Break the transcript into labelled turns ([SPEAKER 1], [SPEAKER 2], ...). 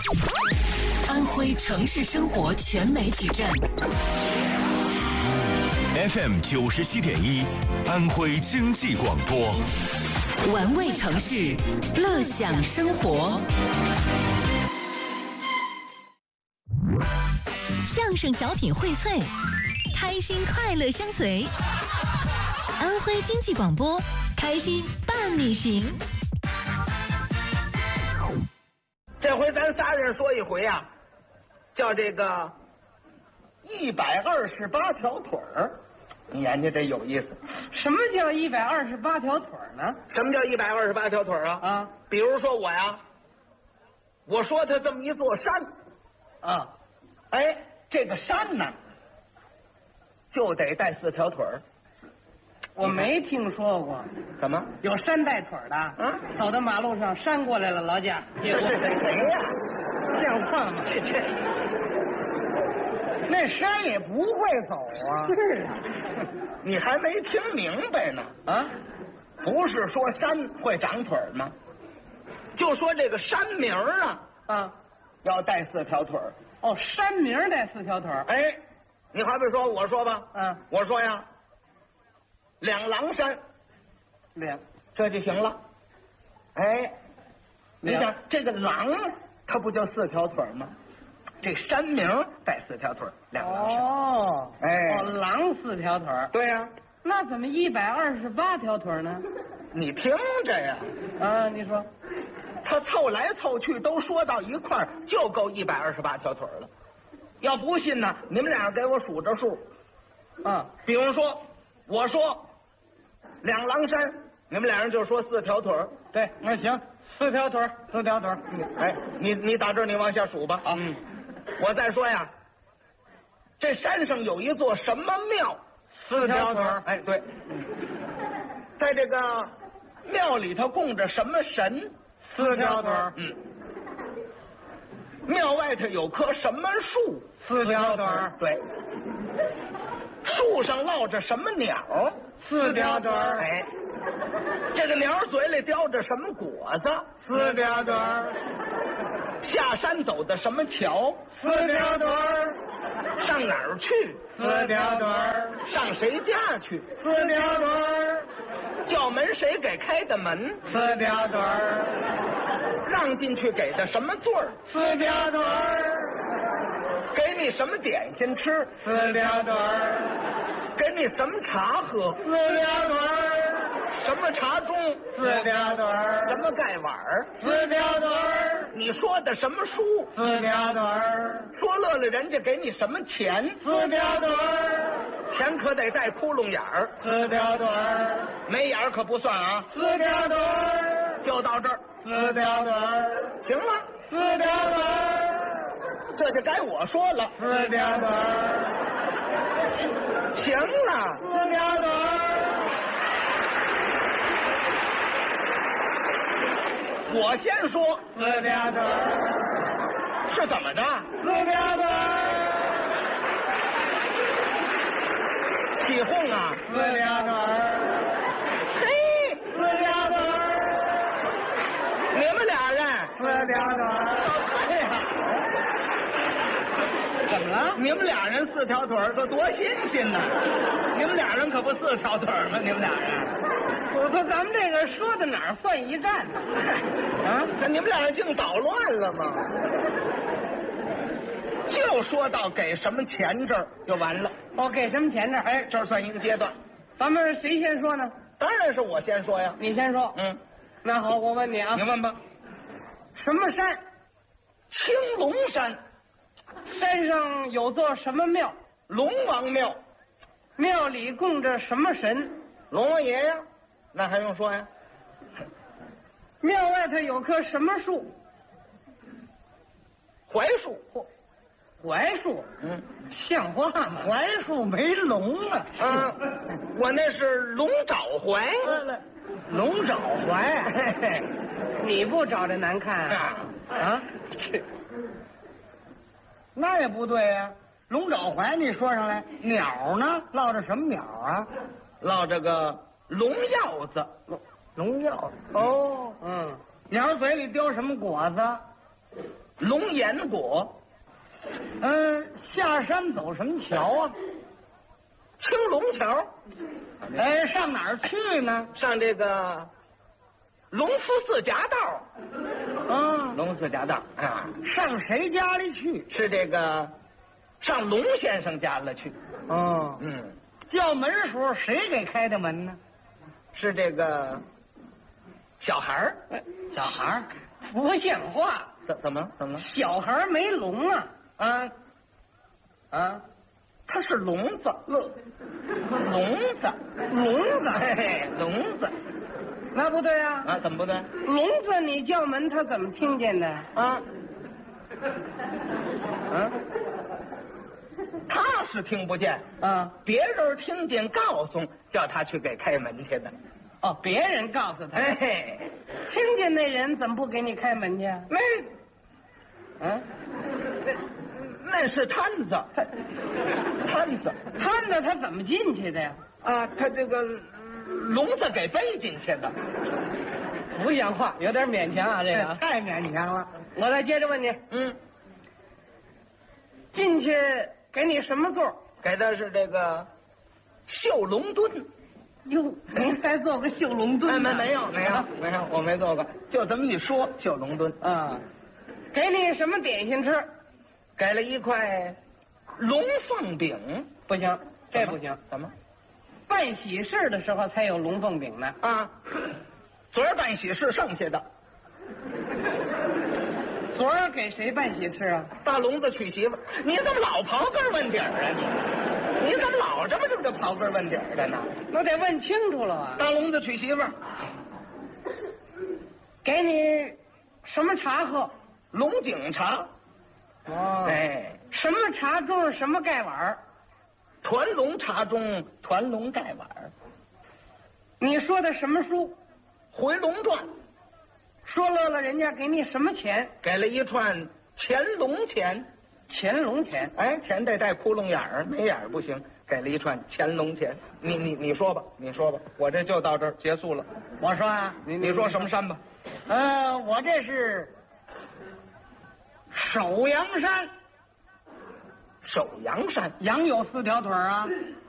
[SPEAKER 1] 安徽城市生活全媒体站
[SPEAKER 2] FM 97.1，安徽经济广播，
[SPEAKER 1] 玩味城市，乐享生活。相声小品荟萃，开心快乐相随。安徽经济广播，开心伴你行。
[SPEAKER 3] 这回咱仨人说一回啊，叫这个128条腿儿。你研究这有意思。
[SPEAKER 4] 什么叫128条腿呢？
[SPEAKER 3] 什么叫128条腿啊？
[SPEAKER 4] 啊，
[SPEAKER 3] 比如说我呀，我说它这么一座山，
[SPEAKER 4] 啊，
[SPEAKER 3] 哎，这个山呢，就得带4条腿儿。
[SPEAKER 4] 我没听说过
[SPEAKER 3] 怎么？
[SPEAKER 4] 有山带腿的。
[SPEAKER 3] 啊，
[SPEAKER 4] 走到马路上，山过来了，劳驾，
[SPEAKER 3] 这是谁呀？
[SPEAKER 4] 像话吗？那山也不会走啊。
[SPEAKER 3] 是啊，你还没听明白呢啊！不是说山会长腿吗？就说这个山名啊，
[SPEAKER 4] 啊，
[SPEAKER 3] 要带4条腿儿。
[SPEAKER 4] 哦，山名带4条腿。
[SPEAKER 3] 哎，你好比说，我说吧，我说呀，两狼山，这就行了。哎，你想这个狼，它不就4条腿吗？这山名带4条腿，两狼山。
[SPEAKER 4] 哦，
[SPEAKER 3] 哎，
[SPEAKER 4] 哦，狼4条腿。
[SPEAKER 3] 对呀，
[SPEAKER 4] 那怎么128条腿呢？
[SPEAKER 3] 你听着呀，
[SPEAKER 4] 啊，你说，
[SPEAKER 3] 他凑来凑去都说到一块儿，就够128条腿了。要不信呢，你们俩给我数着数。
[SPEAKER 4] 啊，
[SPEAKER 3] 比如说，我说两狼山，你们俩人就说4条腿。
[SPEAKER 4] 对，那行，4条腿，4条腿。
[SPEAKER 3] 哎，你打这儿你往下数吧。啊，我再说呀，这山上有一座什么庙
[SPEAKER 4] ，4条腿。
[SPEAKER 3] 哎，对，在这个庙里头供着什么神
[SPEAKER 4] ，4条腿。
[SPEAKER 3] 庙外头有棵什么树
[SPEAKER 4] ，4条腿。
[SPEAKER 3] 对，树上落着什么鸟
[SPEAKER 4] ，4条腿。
[SPEAKER 3] 哎，这个鸟嘴里叼着什么果子
[SPEAKER 4] ，4条腿。
[SPEAKER 3] 下山走的什么桥
[SPEAKER 4] ，4条腿。
[SPEAKER 3] 上哪儿去
[SPEAKER 4] ，4条腿。
[SPEAKER 3] 上谁家去
[SPEAKER 4] 4条腿。
[SPEAKER 3] 叫门谁给开的门
[SPEAKER 4] 4条腿。
[SPEAKER 3] 让进去给的什么罪儿
[SPEAKER 4] 4条腿。
[SPEAKER 3] 给你什么点心吃
[SPEAKER 4] 4条腿。
[SPEAKER 3] 给你什么茶喝
[SPEAKER 4] 4条腿。
[SPEAKER 3] 什么茶盅
[SPEAKER 4] 4条腿。
[SPEAKER 3] 什么盖碗
[SPEAKER 4] 4条腿。
[SPEAKER 3] 你说的什么书
[SPEAKER 4] 4条腿。
[SPEAKER 3] 说乐了人家给你什么钱
[SPEAKER 4] 4条腿。
[SPEAKER 3] 钱可得带窟窿眼儿
[SPEAKER 4] 4条腿。
[SPEAKER 3] 没眼儿可不算啊
[SPEAKER 4] 4条腿。
[SPEAKER 3] 就到这儿
[SPEAKER 4] 4条腿。
[SPEAKER 3] 行了
[SPEAKER 4] 4条腿。
[SPEAKER 3] 这就该我说了
[SPEAKER 4] 4条腿。
[SPEAKER 3] 行了
[SPEAKER 4] 4条腿。
[SPEAKER 3] 我先说
[SPEAKER 4] 4条腿。
[SPEAKER 3] 是怎么着
[SPEAKER 4] 4条腿。
[SPEAKER 3] 起哄啊
[SPEAKER 4] 4条腿。
[SPEAKER 3] 嘿
[SPEAKER 4] 4条腿。
[SPEAKER 3] 你们俩人
[SPEAKER 4] 4条腿。
[SPEAKER 3] 哎呀
[SPEAKER 4] 怎么了？
[SPEAKER 3] 你们俩人4条腿这多新鲜呐！你们俩人可不4条腿吗？你们俩人，
[SPEAKER 4] 我说咱们这个说到哪儿算一站呢？
[SPEAKER 3] 啊，那你们俩人净捣乱了吗？就说到给什么钱这儿就完了。
[SPEAKER 4] 哦，给什么钱呢？
[SPEAKER 3] 哎，这儿算一个阶段。
[SPEAKER 4] 咱们谁先说呢？
[SPEAKER 3] 当然是我先说呀。
[SPEAKER 4] 你先说。那好，我问你啊。
[SPEAKER 3] 你问吧。
[SPEAKER 4] 什么山？
[SPEAKER 3] 青龙山。
[SPEAKER 4] 山上有座什么庙？
[SPEAKER 3] 龙王庙。
[SPEAKER 4] 庙里供着什么神？
[SPEAKER 3] 龙王爷呀。那还用说呀？
[SPEAKER 4] 庙外头有棵什么树？
[SPEAKER 3] 槐树。
[SPEAKER 4] 槐树。像话吗？槐树没龙啊。
[SPEAKER 3] 我那是龙爪槐。
[SPEAKER 4] 龙爪槐。嘿嘿，你不找这难看啊？那也不对呀。龙爪槐你说上来，鸟呢？落着什么鸟啊？
[SPEAKER 3] 落这个龙药子。
[SPEAKER 4] 龙药子。哦，鸟嘴里叼什么果子？
[SPEAKER 3] 龙岩果。
[SPEAKER 4] 下山走什么桥啊？
[SPEAKER 3] 青龙桥。
[SPEAKER 4] 上哪儿去呢？
[SPEAKER 3] 上这个隆福寺夹道。隆福寺夹道啊。
[SPEAKER 4] 上谁家里去？
[SPEAKER 3] 是这个上龙先生家了去。叫门时候谁给开的门呢？是这个小孩儿。
[SPEAKER 4] 小孩儿不像话。
[SPEAKER 3] 怎么了？
[SPEAKER 4] 小孩儿没聋啊？
[SPEAKER 3] 他是聋子。聋子。嘿嘿，聋子。
[SPEAKER 4] 那不对啊！
[SPEAKER 3] 怎么不对？
[SPEAKER 4] 聋子你叫门他怎么听见的？
[SPEAKER 3] 他是听不见别人听见告诉叫他去给开门去的。
[SPEAKER 4] 别人告诉他。听见那人怎么不给你开门去？
[SPEAKER 3] 那是摊子。摊子
[SPEAKER 4] 他怎么进去的呀？
[SPEAKER 3] 他这个聋子给背进去的。
[SPEAKER 4] 不像话，有点勉强啊，这个太勉强了。我再接着问你，进去给你什么座？
[SPEAKER 3] 给的是这个绣龙墩。
[SPEAKER 4] 哟，您还做个绣龙墩？
[SPEAKER 3] 没有，我没做过，就这么一说，绣龙墩。
[SPEAKER 4] 给你什么点心吃？
[SPEAKER 3] 给了一块龙凤饼。
[SPEAKER 4] 不行，这不行。
[SPEAKER 3] 怎么？
[SPEAKER 4] 办喜事的时候才有龙凤饼呢。
[SPEAKER 3] 昨儿办喜事剩下的。
[SPEAKER 4] 昨儿给谁办喜事啊？
[SPEAKER 3] 大聋子娶媳妇。你怎么老刨根问底儿啊你怎么老这么刨根问底儿的呢？
[SPEAKER 4] 我得问清楚了啊。
[SPEAKER 3] 大聋子娶媳妇。
[SPEAKER 4] 给你什么茶喝？
[SPEAKER 3] 龙井茶。
[SPEAKER 4] 什么茶盅什么盖碗？
[SPEAKER 3] 团龙茶盅，团龙盖碗。
[SPEAKER 4] 你说的什么书？
[SPEAKER 3] 回龙传。
[SPEAKER 4] 说乐了人家给你什么钱？
[SPEAKER 3] 给了一串乾隆钱。
[SPEAKER 4] 乾隆钱？
[SPEAKER 3] 钱得带窟窿眼儿，没眼儿不行。给了一串乾隆钱。你说吧，我这就到这儿结束了。
[SPEAKER 4] 我说啊，
[SPEAKER 3] 你说什么山吧？
[SPEAKER 4] 我这是首阳山。
[SPEAKER 3] 首阳山。
[SPEAKER 4] 羊有4条腿啊。